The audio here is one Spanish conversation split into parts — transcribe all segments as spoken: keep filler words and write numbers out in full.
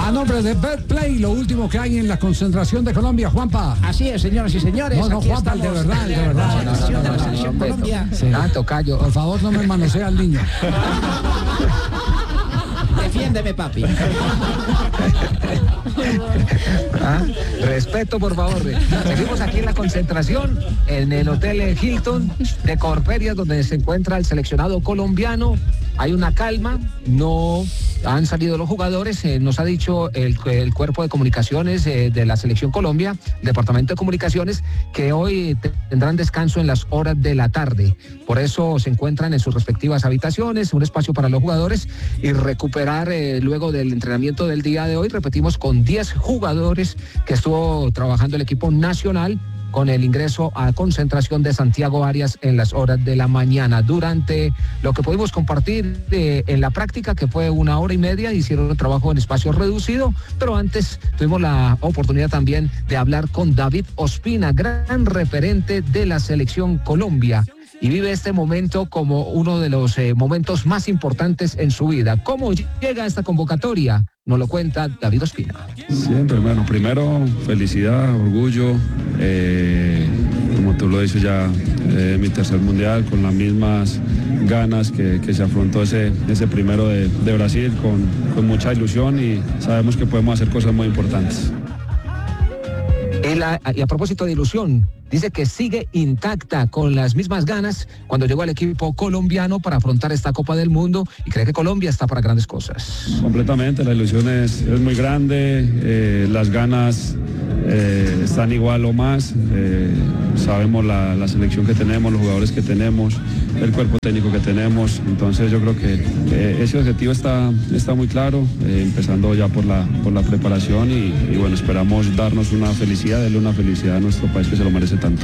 A nombre de Betplay, lo último que hay en la concentración de Colombia, Juanpa. Así es, señoras y señores. No, no, aquí Juanpa, el de estamos verdad, el de en la verdad. concentración de la No, no, no, selección no, no, Colombia. Sí. Ah, tocayo. Por favor, no me manosea al niño. Defiéndeme, papi. Ah, respeto, por favor. Seguimos aquí en la concentración, en el Hotel Hilton de Corferias, donde se encuentra el seleccionado colombiano. Hay una calma, no han salido los jugadores, eh, nos ha dicho el, el cuerpo de comunicaciones eh, de la Selección Colombia, el Departamento de Comunicaciones, que hoy tendrán descanso en las horas de la tarde. Por eso se encuentran en sus respectivas habitaciones, un espacio para los jugadores y recuperar eh, luego del entrenamiento del día de hoy, repetimos, con diez jugadores que estuvo trabajando el equipo nacional, con el ingreso a concentración de Santiago Arias en las horas de la mañana. Durante lo que pudimos compartir eh, en la práctica, que fue una hora y media, hicieron el trabajo en espacio reducido, pero antes tuvimos la oportunidad también de hablar con David Ospina, gran referente de la Selección Colombia, y vive este momento como uno de los eh, momentos más importantes en su vida. ¿Cómo llega a esta convocatoria? Nos lo cuenta David Ospina. Siempre, bueno, primero felicidad, orgullo, eh, como tú lo dices ya, eh, mi tercer mundial, con las mismas ganas que, que se afrontó ese, ese primero de, de Brasil, con, con mucha ilusión, y sabemos que podemos hacer cosas muy importantes. Él, a, y a propósito de ilusión, dice que sigue intacta, con las mismas ganas cuando llegó al equipo colombiano para afrontar esta Copa del Mundo, y cree que Colombia está para grandes cosas. Completamente, la ilusión es, es muy grande, eh, las ganas eh, están igual o más, eh, sabemos la, la selección que tenemos, los jugadores que tenemos, el cuerpo técnico que tenemos, entonces yo creo que eh, ese objetivo está, está muy claro, eh, empezando ya por la, por la preparación, y, y bueno, esperamos darnos una felicidad, darle una felicidad a nuestro país que se lo merece tanto.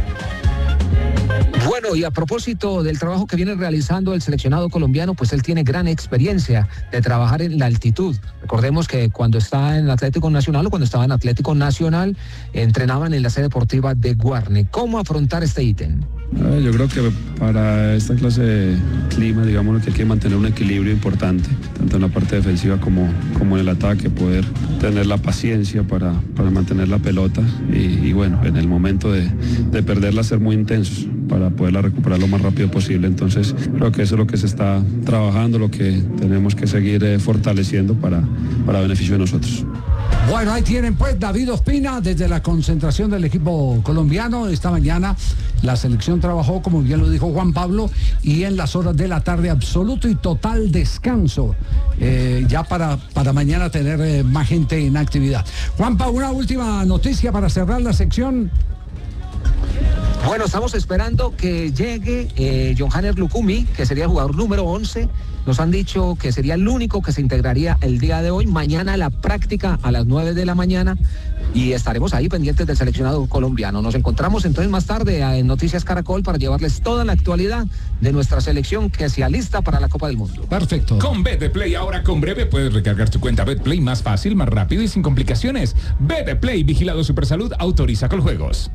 Bueno, y a propósito del trabajo que viene realizando el seleccionado colombiano, pues él tiene gran experiencia de trabajar en la altitud. Recordemos que cuando estaba en Atlético Nacional o cuando estaba en Atlético Nacional, entrenaban en la sede deportiva de Guarne. ¿Cómo afrontar este ítem? Yo creo que para esta clase de clima, digamos que hay que mantener un equilibrio importante, tanto en la parte defensiva como, como en el ataque, poder tener la paciencia para, para mantener la pelota y, y bueno, en el momento de, de perderla ser muy intensos para poderla recuperar lo más rápido posible. Entonces creo que eso es lo que se está trabajando, lo que tenemos que seguir eh, fortaleciendo para, para beneficio de nosotros. Bueno, ahí tienen pues David Ospina desde la concentración del equipo colombiano. Esta mañana la selección trabajó, como bien lo dijo Juan Pablo, y en las horas de la tarde absoluto y total descanso, eh, ya para, para mañana tener eh, más gente en actividad. Juanpa, una última noticia para cerrar la sección. Bueno, estamos esperando que llegue eh, Johannes Lucumi, que sería el jugador número once. Nos han dicho que sería el único que se integraría el día de hoy. Mañana la práctica a las nueve de la mañana, y estaremos ahí pendientes del seleccionado colombiano. Nos encontramos entonces más tarde en Noticias Caracol para llevarles toda la actualidad de nuestra selección que se alista para la Copa del Mundo. Perfecto. Con Betplay ahora con Breve puedes recargar tu cuenta Betplay más fácil, más rápido y sin complicaciones. Betplay, vigilado Supersalud, autoriza con juegos.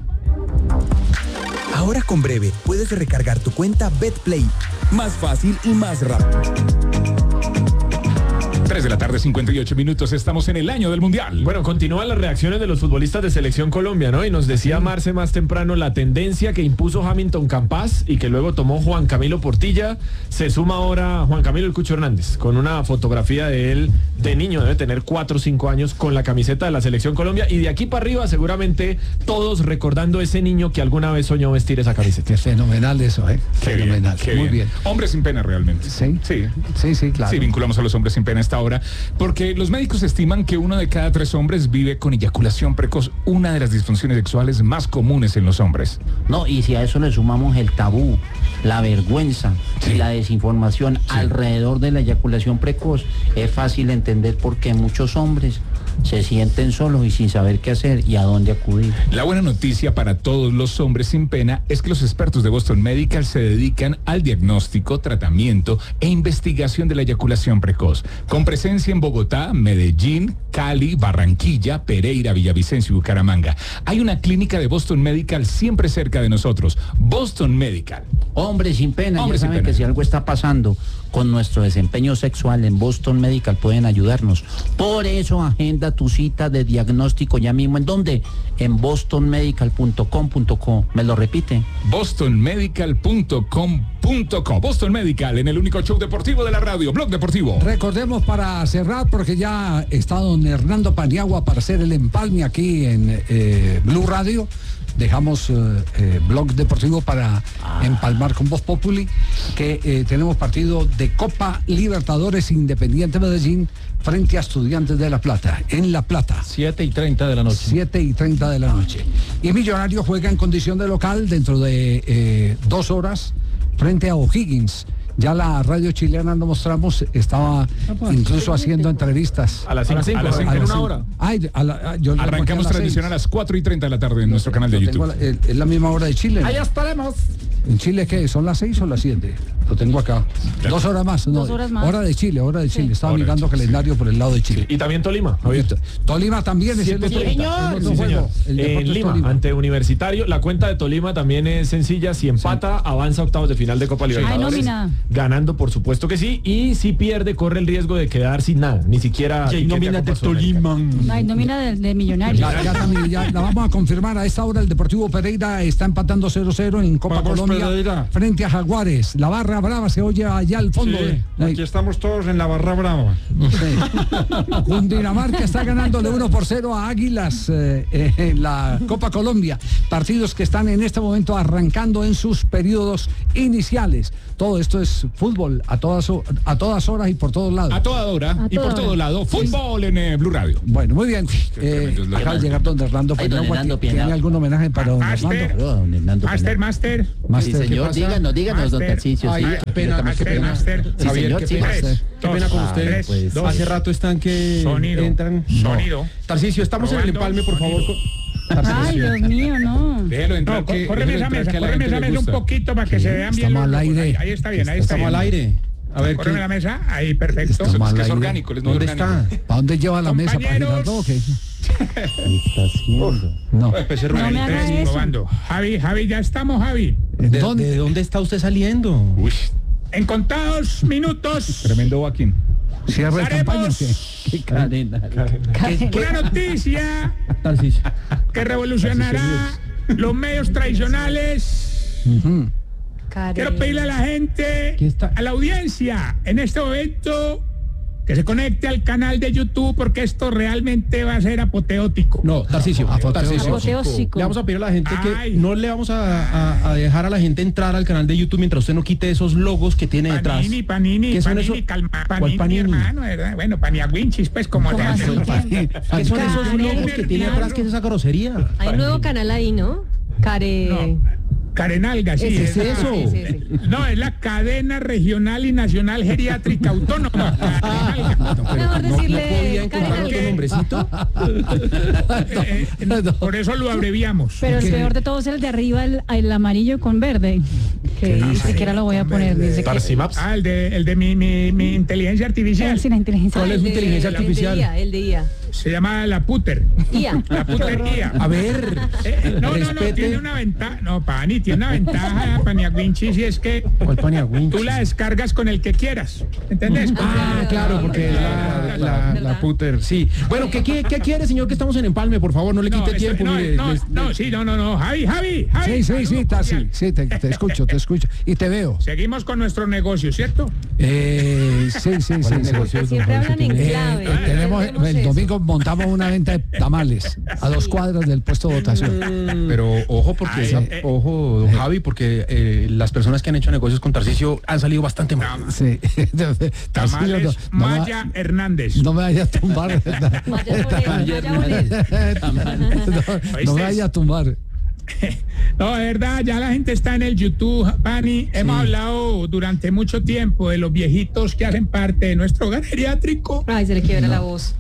Ahora con Breve puedes recargar tu cuenta Betplay más fácil y más rápido. tres de la tarde, cincuenta y ocho minutos, estamos en el año del Mundial. Bueno, continúan las reacciones de los futbolistas de Selección Colombia, ¿no? Y nos decía Marce más temprano la tendencia que impuso Hamilton Campas y que luego tomó Juan Camilo Portilla. Se suma ahora Juan Camilo El Cucho Hernández, con una fotografía de él de niño, debe tener cuatro o cinco años, con la camiseta de la Selección Colombia, y de aquí para arriba seguramente todos recordando ese niño que alguna vez soñó vestir esa camiseta. Qué fenomenal eso, ¿eh? Qué fenomenal, bien, qué muy bien. bien. Hombres sin pena realmente. Sí, sí, sí, sí, claro. Sí, vinculamos a los hombres sin pena a esta hora, porque los médicos estiman que uno de cada tres hombres vive con eyaculación precoz, una de las disfunciones sexuales más comunes en los hombres. No, y si a eso le sumamos el tabú, la vergüenza Sí. y la desinformación Sí. alrededor de la eyaculación precoz, es fácil entender por qué muchos hombres se sienten solos y sin saber qué hacer y a dónde acudir. La buena noticia para todos los hombres sin pena es que los expertos de Boston Medical se dedican al diagnóstico, tratamiento e investigación de la eyaculación precoz, con presencia en Bogotá, Medellín, Cali, Barranquilla, Pereira, Villavicencio y Bucaramanga. Hay una clínica de Boston Medical siempre cerca de nosotros. Boston Medical. Hombre sin pena, Hombre ya sin saben pena. que si algo está pasando con nuestro desempeño sexual en Boston Medical pueden ayudarnos. Por eso agenda tu cita de diagnóstico ya mismo. ¿En dónde? En boston medical punto com punto co. ¿Me lo repite? boston medical punto com punto co. Boston Medical, en el único show deportivo de la radio, Blog Deportivo. Recordemos para cerrar, porque ya está don Hernando Paniagua para hacer el empalme aquí en eh, Blue Radio. Dejamos eh, eh, Blog Deportivo para ah. empalmar con Voz Populi, que eh, tenemos partido de Copa Libertadores Independiente Medellín frente a Estudiantes de La Plata, en La Plata. siete y treinta de la noche. siete y treinta de la noche. Y Millonarios juega en condición de local dentro de eh, dos horas frente a O'Higgins. Ya la radio chilena nos mostramos, estaba incluso haciendo entrevistas. A las cinco, a las cinco, en una hora. Ay, a la, yo Arrancamos a transmisión a las cuatro y treinta de la tarde en nuestro canal de YouTube. La, es la misma hora de Chile. Allá estaremos. ¿En Chile qué? ¿Son las seis o las siete? Lo tengo acá. Ya. Dos horas más. No, Dos horas más. Hora de Chile, hora de Chile. Sí. Estaba Hora mirando de Chile, calendario sí. por el lado de Chile. Y también Tolima, Javier. Tolima también es el siete treinta. señor. Sí, señor. En Lima, ante Universitario. La cuenta de Tolima también es sencilla. Si empata, sí. avanza a octavos de final de Copa Libertadores. Ay, no, nada. Ganando, por supuesto que sí. Y si pierde, corre el riesgo de quedar sin nada. Ni siquiera... Y hay nómina de Tolima. No hay nómina de, de Millonarios. Ya, ya, también, ya la vamos a confirmar a esta hora. El Deportivo Pereira está empatando cero cero en Copa Vamos, Colombia Pereira. frente a Jaguares. La barra brava se oye allá al fondo. Sí, de, aquí estamos todos en la barra brava. Sí. Cundinamarca está ganándole uno por cero a Águilas eh, eh, en la Copa Colombia. Partidos que están en este momento arrancando en sus periodos iniciales. Todo esto es fútbol a todas, a todas horas y por todos lados. A toda hora A y toda por todo hora. lado, fútbol en eh, Blue Radio. Bueno, muy bien. Eh, tremendo es lo acaba de que- llegar don Hernando Ay, don Paniagua. Hernando ¿Tiene Paniagua. algún homenaje para don Master. Hernando? Oh, don Hernando Master, Pena. Master. Sí, Master, ¿qué señor, pasa? díganos, díganos, don Master. Tarcisio. Ay, sí. qué pena, Master, qué pena. Master. Sí, Javier, señor, qué sí, pena. Master. Qué pena con Dos, usted. tres, pues, dos. Hace rato están que Sonido. entran. Sonido. Tarcisio, estamos en el Probando. empalme, por favor. Sonido. Ay, Dios mío, no. Déjelo entrar. No, que- córreme déjelo esa entrar mesa, que a la córreme gente esa le mesa un gusta. poquito para que se vean bien. Estamos los al logos. aire. Ahí, ahí está bien, ahí está Estamos al bien. aire. A ver, Córreme ¿qué? la mesa, ahí perfecto. Estamos Es al que es aire. orgánico, es muy ¿Dónde orgánico. está? ¿Para dónde lleva la mesa? ¿Para Compañeros. Girardot o qué? ¿Qué está haciendo? No. Pues, ese No me ruidito. haga Tres, eso. probando. Javi, Javi, ya estamos, Javi. ¿De, ¿Dónde? de dónde está usted saliendo? Uy, En contados minutos, tremendo Joaquín. ¿Cierre de campaña o qué? Qué cadena. ¿Qué- qué- una noticia Tarcisio. que revolucionará los medios tradicionales. Ujú. Quiero pedirle a la gente, ¿Qué está? a la audiencia, en este momento, que se conecte al canal de YouTube porque esto realmente va a ser apoteótico. No, Tarcisio. Tarcisio. Apoteósico. Le vamos a pedir a la gente que Ay. no le vamos a, a- a dejar a la gente entrar al canal de YouTube mientras usted no quite esos logos que tiene detrás. Panini, Panini, ¿Qué son Panini, eso? calma, ¿Cuál Panini, Panini? hermano, ¿verdad? Bueno, Paniagüinchis, pues, como ¿Cómo te así? hacen. ¿Qué? ¿Qué son esos Karen, logos que tiene atrás? ¿Qué es esa grosería? Hay un nuevo canal ahí, ¿no? Care... No, Carenalga, sí. Ese, ¿Qué es la- eso? Sí, sí, sí. No, es la cadena regional y nacional geriátrica autónoma. Carenalga. Mejor ¿No, decirle... no podía encontrar Karen otro ¿Qué? nombrecito? Eh, eh, por eso lo abreviamos. Pero el peor de todos es el de arriba, el, el amarillo con verde. Que ni siquiera lo voy a poner. Dice que, Tarsimaps. Ah, el de, el de mi, mi, mi inteligencia artificial. sí, la inteligencia. ¿Cuál es El su de- inteligencia el de artificial? I A, El de I A. Se llama la Puter. I A. La Puter I A. A ver, Eh, no, no, no, respete. tiene una ventaja. No, Pani, tiene una ventaja, Paniagüinchis, y es que ¿cuál Paniagüinchis? tú la descargas con el que quieras. ¿Entendés? Ah, claro, porque es la, la, la puter, sí. Bueno, ¿qué, qué, ¿qué quiere, señor, que estamos en empalme? Por favor, no le No, quite esto- tiempo. no, mire, no, les- no, sí, no, no, no. Javi, Javi, Javi. Sí, sí, saludo sí, Tarsi, cordial. sí, te, te escucho, te escucho. Y te veo. Seguimos con nuestro negocio, ¿cierto? Eh, sí, sí, sí. sí. Siempre hablan en Eh, clave. eh, tenemos, Entendemos el eso. domingo montamos una venta de tamales a dos cuadras del puesto de votación. Pero ojo, porque Ay, esa- eh. ojo, don Javi, porque eh, las personas que han hecho negocios con Tarcisio han salido bastante mal. Sí. Tarsi, Tamales no, no me- Maya Hernández. no me vaya a tumbar. Vaya Bolívar, vaya Bolívar. no, no me vaya a tumbar. No, de verdad, ya la gente está en el YouTube, Pani. Hemos hablado durante mucho tiempo de los viejitos que hacen parte de nuestro hogar geriátrico. Ay, se le quiebra la voz.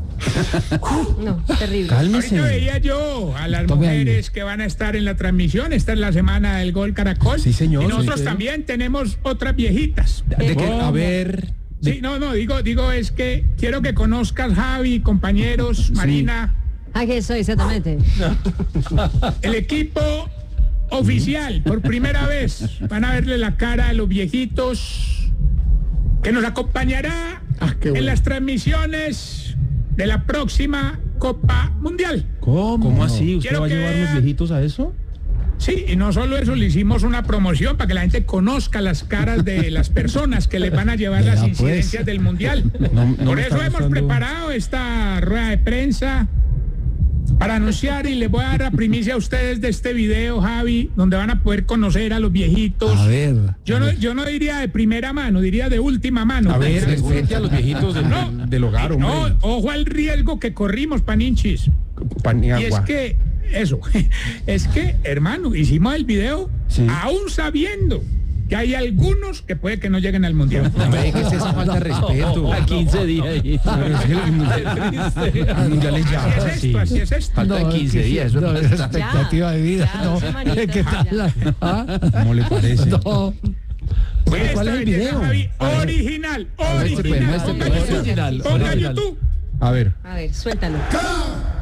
No, terrible. Ahorita Cálmese. veía yo a las Tome aire. mujeres que van a estar en la transmisión. Esta es la semana del Gol Caracol. Sí, señor, Y nosotros sí, sí. también tenemos otras viejitas. De que, a ¿Cómo? ver, Sí, no, no, digo, digo, es que quiero que conozcas, Javi, compañeros, Marina, Ah, que eso, exactamente. el equipo oficial, por primera vez, van a verle la cara a los viejitos, que nos acompañará Ah, qué bueno. en las transmisiones de la próxima Copa Mundial. ¿Cómo? ¿Cómo así? ¿Usted Quiero va a que llevar los vean. viejitos a eso? Sí, y no solo eso, le hicimos una promoción para que la gente conozca las caras de las personas que les van a llevar las Vea, incidencias pues. del Mundial. No- no Por me eso está hemos gustando. preparado esta rueda de prensa para anunciar, y les voy a dar la primicia a ustedes de este video, Javi, donde van a poder conocer a los viejitos. A ver. Yo no, yo no diría de primera mano, diría de última mano. A ver, respete a los viejitos del, No. del hogar, hombre. No, ojo al riesgo que corrimos, Paninchis. Pan y Y es agua. que, eso, es que, hermano, hicimos el video Sí. aún sabiendo que hay algunos que puede que no lleguen al Mundial. Hombre, ¿qué es esa falta de respeto? A quince días. ahí. Pero es que el mundial, el mundial es ya. Así es esto, sí. así es esto. Falta de quince días. Eso No, no es está- expectativa de vida. Ya, No, esa manita, ¿qué tal? ya. ¿Ah? ¿Cómo le parece? No. Mira ¿Cuál esta es el belleza, video? Javi, original, muestre, pues, original. muestre, Ponga pues, YouTube, original, ponga original. YouTube. A ver. A ver, suéltalo.